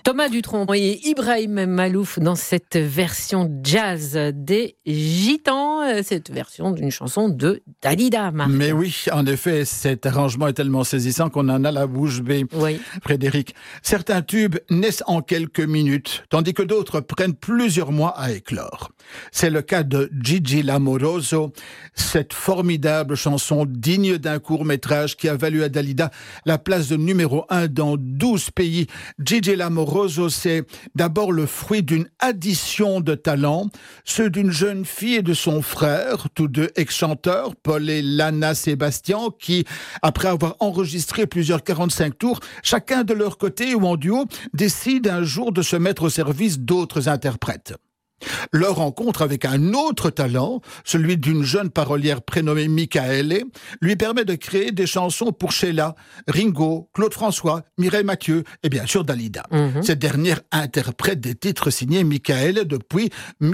Thomas Dutronc et Ibrahim Malouf dans cette version jazz des Gitans, cette version d'une chanson de Dalida. Marc. Mais oui, en effet, cet arrangement est tellement saisissant qu'on en a la bouche bée. Oui. Frédéric, certains tubes naissent en quelques minutes, tandis que d'autres prennent plusieurs mois à éclore. C'est le cas de Gigi Lamoroso, cette formidable chanson digne d'un court-métrage qui a valu à Dalida la place de numéro 1 dans 12 pays. Gigi Lamoroso, c'est d'abord le fruit d'une addition de talents, ceux d'une jeune fille et de son frère, tous deux ex-chanteurs, Paul et Lana Sébastien, qui, après avoir enregistré plusieurs 45 tours, chacun de leur côté ou en duo, décident un jour de se mettre au service d'autres interprètes. Leur rencontre avec un autre talent, celui d'une jeune parolière prénommée Michaëlle, lui permet de créer des chansons pour Sheila, Ringo, Claude François, Mireille Mathieu et bien sûr Dalida. Cette dernière interprète des titres signés Michaëlle depuis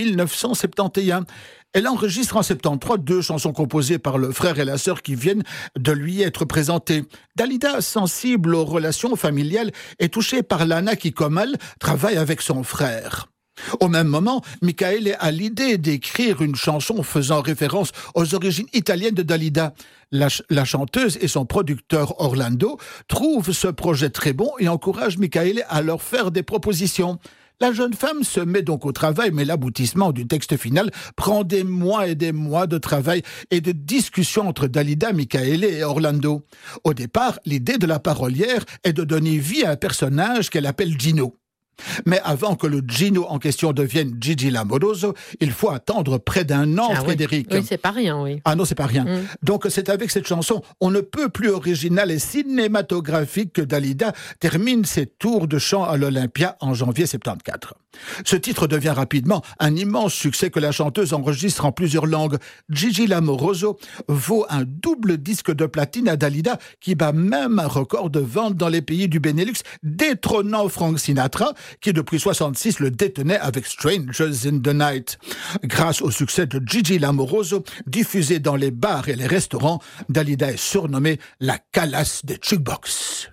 1971. Elle enregistre en 73 2 chansons composées par le frère et la sœur qui viennent de lui être présentées. Dalida, sensible aux relations familiales, est touchée par Lana qui, comme elle, travaille avec son frère. Au même moment, Michaëlle a l'idée d'écrire une chanson faisant référence aux origines italiennes de Dalida. La chanteuse et son producteur Orlando trouvent ce projet très bon et encouragent Michaëlle à leur faire des propositions. La jeune femme se met donc au travail, mais l'aboutissement du texte final prend des mois et des mois de travail et de discussion entre Dalida, Michaëlle et Orlando. Au départ, l'idée de la parolière est de donner vie à un personnage qu'elle appelle Gino. Mais avant que le Gino en question devienne Gigi Lamoroso, il faut attendre près d'un an, Frédéric. Oui, c'est pas rien, oui. Ah non, c'est pas rien. Donc c'est avec cette chanson, on ne peut plus originale et cinématographique que Dalida termine ses tours de chant à l'Olympia en janvier 74. Ce titre devient rapidement un immense succès que la chanteuse enregistre en plusieurs langues. Gigi Lamoroso vaut un double disque de platine à Dalida qui bat même un record de vente dans les pays du Benelux, détrônant Frank Sinatra qui depuis 66 le détenait avec Strangers in the Night. Grâce au succès de Gigi Lamoroso, diffusé dans les bars et les restaurants, Dalida est surnommée la Calas des jukebox.